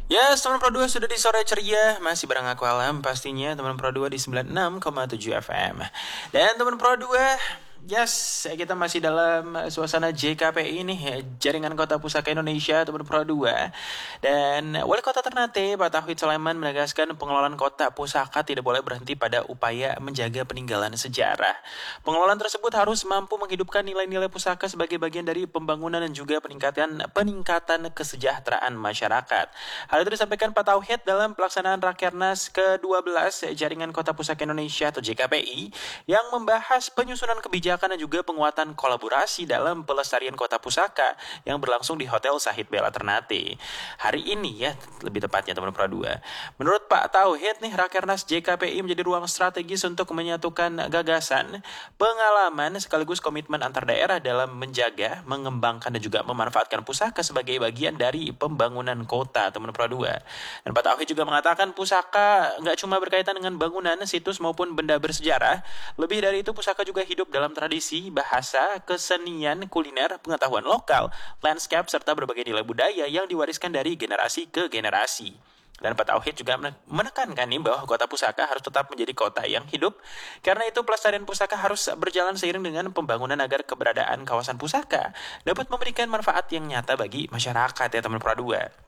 Ya, yes, teman Pro 2 sudah di sore ceria. Masih bareng aku Alam pastinya, teman Pro 2 di 96,7 FM. Dan teman Pro 2, yes, kita masih dalam suasana JKPI nih, Jaringan Kota Pusaka Indonesia, teman Pro 2. Dan Wali Kota Ternate, Pak Tauhid Sulaiman menegaskan pengelolaan kota pusaka tidak boleh berhenti pada upaya menjaga peninggalan sejarah. Pengelolaan tersebut harus mampu menghidupkan nilai-nilai pusaka sebagai bagian dari pembangunan dan juga peningkatan kesejahteraan masyarakat. Hal itu disampaikan Pak Tauhid dalam pelaksanaan Rakernas ke-12 Jaringan Kota Pusaka Indonesia atau JKPI yang membahas penyusunan kebijakan dan juga penguatan kolaborasi dalam pelestarian kota pusaka yang berlangsung di Hotel Sahid Bella Ternate. Hari ini ya, lebih tepatnya teman Pro 2. Menurut Pak Tauhid nih, Rakernas JKPI menjadi ruang strategis untuk menyatukan gagasan, pengalaman sekaligus komitmen antar daerah dalam menjaga, mengembangkan dan juga memanfaatkan pusaka sebagai bagian dari pembangunan kota teman Pro 2. Dan Pak Tauhid juga mengatakan pusaka nggak cuma berkaitan dengan bangunan, situs maupun benda bersejarah. Lebih dari itu, pusaka juga hidup dalam tradisi, bahasa, kesenian, kuliner, pengetahuan lokal, landscape, serta berbagai nilai budaya yang diwariskan dari generasi ke generasi. Dan Pak Tauhid juga menekankan nih bahwa kota pusaka harus tetap menjadi kota yang hidup. Karena itu pelestarian pusaka harus berjalan seiring dengan pembangunan agar keberadaan kawasan pusaka dapat memberikan manfaat yang nyata bagi masyarakat ya teman Pro 2.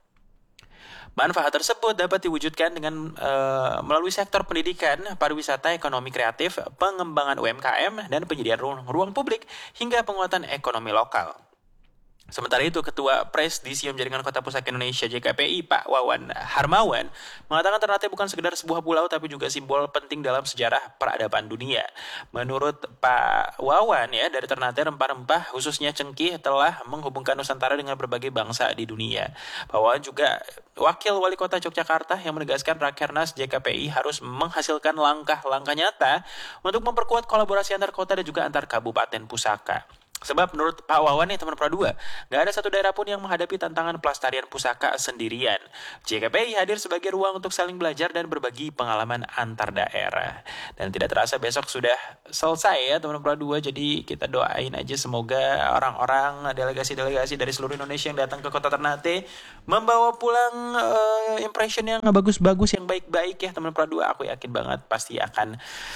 Manfaat tersebut dapat diwujudkan dengan melalui sektor pendidikan, pariwisata, ekonomi kreatif, pengembangan UMKM, dan penyediaan ruang publik hingga penguatan ekonomi lokal. Sementara itu, Ketua Presdisium Jaringan Kota Pusaka Indonesia JKPI, Pak Wawan Harmawan, mengatakan Ternate bukan sekedar sebuah pulau, tapi juga simbol penting dalam sejarah peradaban dunia. Menurut Pak Wawan ya, dari Ternate rempah-rempah, khususnya cengkih, telah menghubungkan Nusantara dengan berbagai bangsa di dunia. Pak Wawan juga Wakil Wali Kota Yogyakarta yang menegaskan Rakernas JKPI harus menghasilkan langkah-langkah nyata untuk memperkuat kolaborasi antar kota dan juga antar kabupaten pusaka. Sebab menurut Pak Wawan nih teman Pro 2, gak ada satu daerah pun yang menghadapi tantangan pelestarian pusaka sendirian. JKPI hadir sebagai ruang untuk saling belajar dan berbagi pengalaman antar daerah. Dan tidak terasa besok sudah selesai ya teman Pro 2, jadi kita doain aja semoga orang-orang, delegasi-delegasi dari seluruh Indonesia yang datang ke kota Ternate membawa pulang impression yang bagus-bagus, yang baik-baik ya teman Pro 2. Aku yakin banget pasti akan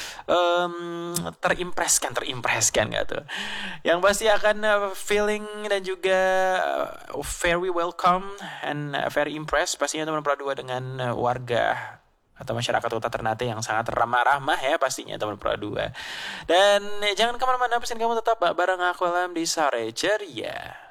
terimpreskan gak tuh. Yang pasti akan feeling dan juga very welcome and very impressed pastinya teman Pro 2 dengan warga atau masyarakat kota Ternate yang sangat ramah-ramah ya pastinya teman Pro 2. Dan jangan kemana-mana, pesan kamu tetap bareng aku Alam di Sore Ceria.